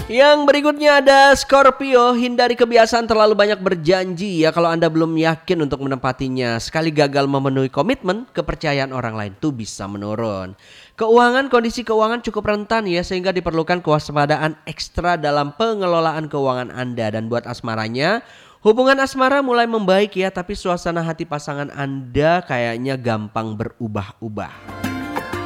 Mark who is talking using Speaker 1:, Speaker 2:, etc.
Speaker 1: Yang berikutnya ada Scorpio, hindari kebiasaan terlalu banyak berjanji ya kalau Anda belum yakin untuk menepatinya. Sekali gagal memenuhi komitmen, kepercayaan orang lain tuh bisa menurun. Kondisi keuangan cukup rentan ya sehingga diperlukan kewaspadaan ekstra dalam pengelolaan keuangan Anda. Dan buat asmaranya, hubungan asmara mulai membaik ya, tapi suasana hati pasangan Anda kayaknya gampang berubah-ubah.